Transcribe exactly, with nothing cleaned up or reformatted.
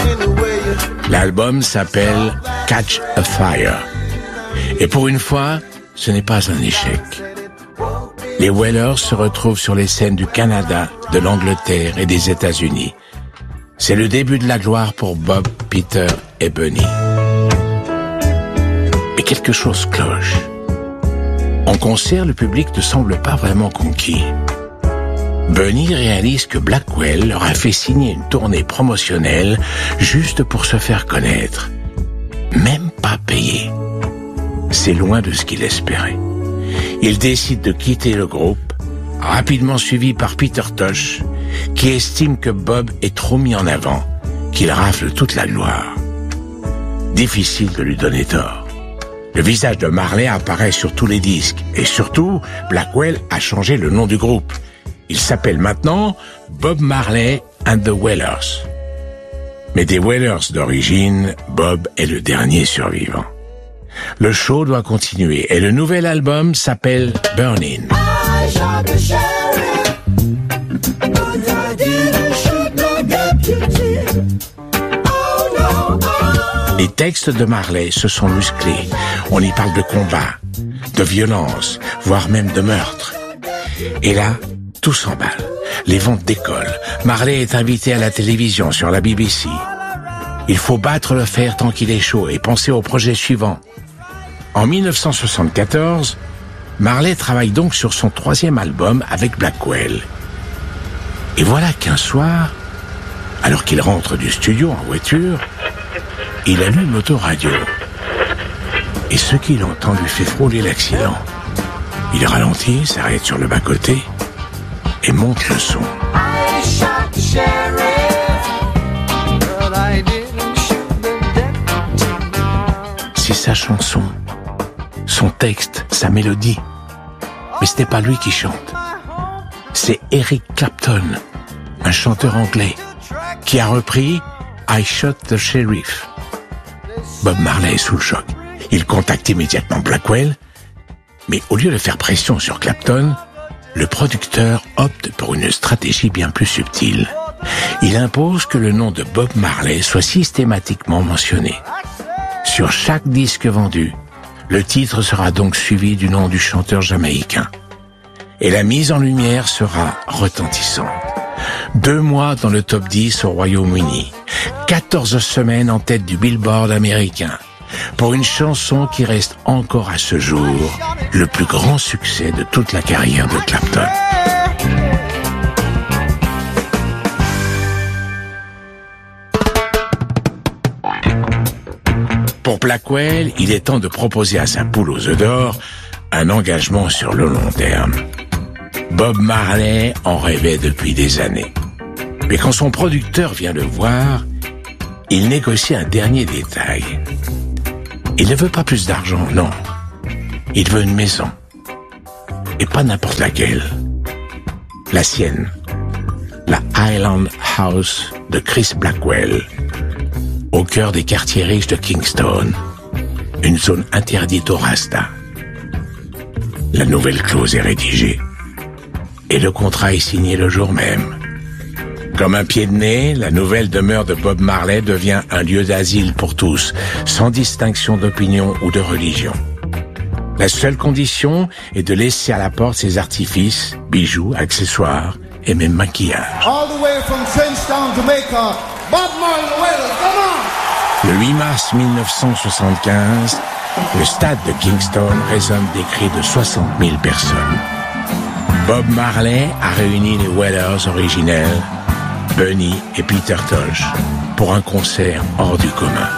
L'album s'appelle Catch a Fire. Et pour une fois, ce n'est pas un échec. Les Wailers se retrouvent sur les scènes du Canada, de l'Angleterre et des États-Unis. C'est le début de la gloire pour Bob, Peter et Bunny. Mais quelque chose cloche. En concert, le public ne semble pas vraiment conquis. Bunny réalise que Blackwell leur a fait signer une tournée promotionnelle juste pour se faire connaître. Même pas payé. C'est loin de ce qu'il espérait. Il décide de quitter le groupe, rapidement suivi par Peter Tosh, qui estime que Bob est trop mis en avant, qu'il rafle toute la gloire. Difficile de lui donner tort. Le visage de Marley apparaît sur tous les disques, et surtout, Blackwell a changé le nom du groupe. Il s'appelle maintenant Bob Marley and the Wailers. Mais des Wailers d'origine, Bob est le dernier survivant. Le show doit continuer et le nouvel album s'appelle Burnin'. Les textes de Marley se sont musclés. On y parle de combat, de violence, voire même de meurtre. Et là, tout s'emballe. Les ventes décollent. Marley est invité à la télévision sur la B B C. Il faut battre le fer tant qu'il est chaud et penser au projet suivant. En dix-neuf cent soixante-quatorze, Marley travaille donc sur son troisième album avec Blackwell. Et voilà qu'un soir, alors qu'il rentre du studio en voiture, il allume l'autoradio. Et ce qu'il entend lui fait frôler l'accident. Il ralentit, s'arrête sur le bas-côté et monte le son. C'est sa chanson, son texte, sa mélodie. Mais ce n'est pas lui qui chante. C'est Eric Clapton, un chanteur anglais, qui a repris I Shot the Sheriff. Bob Marley est sous le choc. Il contacte immédiatement Blackwell, mais au lieu de faire pression sur Clapton, le producteur opte pour une stratégie bien plus subtile. Il impose que le nom de Bob Marley soit systématiquement mentionné. Sur chaque disque vendu, le titre sera donc suivi du nom du chanteur jamaïcain. Et la mise en lumière sera retentissante. Deux mois dans le top dix au Royaume-Uni. quatorze semaines en tête du Billboard américain. Pour une chanson qui reste encore à ce jour le plus grand succès de toute la carrière de Clapton. Pour Blackwell, il est temps de proposer à sa poule aux œufs d'or un engagement sur le long terme. Bob Marley en rêvait depuis des années. Mais quand son producteur vient le voir, il négocie un dernier détail. Il ne veut pas plus d'argent, non. Il veut une maison. Et pas n'importe laquelle. La sienne. La Highland House de Chris Blackwell. Au cœur des quartiers riches de Kingston. Une zone interdite aux Rasta. La nouvelle clause est rédigée. Et le contrat est signé le jour même. Comme un pied de nez, la nouvelle demeure de Bob Marley devient un lieu d'asile pour tous, sans distinction d'opinion ou de religion. La seule condition est de laisser à la porte ses artifices, bijoux, accessoires et même maquillage. All the way from Trenchtown, Jamaica, Bob Marley, Wailers, come on! Le huit mars mille neuf cent soixante-quinze, le stade de Kingston résonne des cris de soixante mille personnes. Bob Marley a réuni les Wailers originels, Bunny et Peter Tosh, pour un concert hors du commun.